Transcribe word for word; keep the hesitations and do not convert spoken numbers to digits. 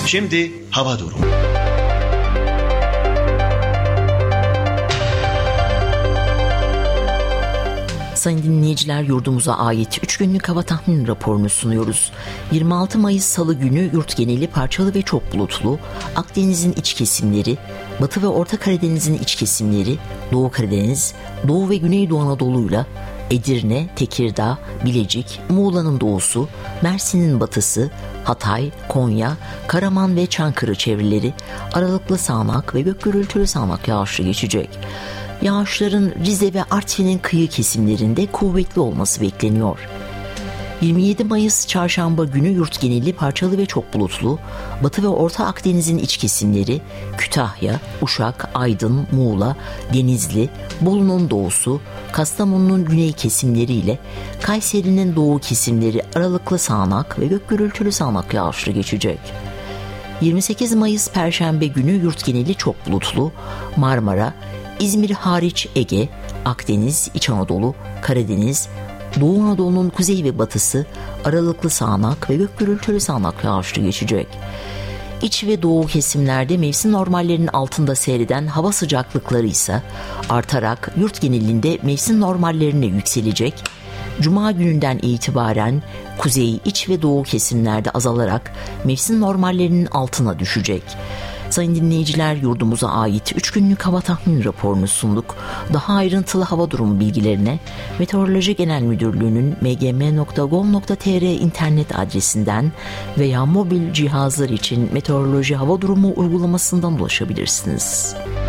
Şimdi hava durumu. Sayın dinleyiciler, yurdumuza ait üç günlük hava tahmin raporunu sunuyoruz. yirmi altı Mayıs Salı günü yurt geneli parçalı ve çok bulutlu. Akdeniz'in iç kesimleri, Batı ve Orta Karadeniz'in iç kesimleri, Doğu Karadeniz, Doğu ve Güneydoğu Anadolu'yla Edirne, Tekirdağ, Bilecik, Muğla'nın doğusu, Mersin'in batısı, Hatay, Konya, Karaman ve Çankırı çevreleri aralıklı sağanak ve gök gürültülü sağanak yağışlı geçecek. Yağışların Rize ve Artvin'in kıyı kesimlerinde kuvvetli olması bekleniyor. yirmi yedi Mayıs Çarşamba günü yurt geneli parçalı ve çok bulutlu. Batı ve Orta Akdeniz'in iç kesimleri, Kütahya, Uşak, Aydın, Muğla, Denizli, Bolu'nun doğusu, Kastamonu'nun güney kesimleriyle Kayseri'nin doğu kesimleri aralıklı sağanak ve gök gürültülü sağanak yağışlı geçecek. yirmi sekiz Mayıs Perşembe günü yurt geneli çok bulutlu. Marmara, İzmir hariç Ege, Akdeniz, İç Anadolu, Karadeniz, Doğu Anadolu'nun kuzey ve batısı aralıklı sağanak ve gök gürültülü sağanak yağışlı geçecek. İç ve doğu kesimlerde mevsim normallerinin altında seyreden hava sıcaklıkları ise artarak yurt genelinde mevsim normallerine yükselecek. Cuma gününden itibaren kuzey, iç ve doğu kesimlerde azalarak mevsim normallerinin altına düşecek. Sayın dinleyiciler, yurdumuza ait üç günlük hava tahmin raporunu sunduk. Daha ayrıntılı hava durumu bilgilerine Meteoroloji Genel Müdürlüğü'nün m g m nokta gov nokta t r internet adresinden veya mobil cihazlar için meteoroloji hava durumu uygulamasından ulaşabilirsiniz.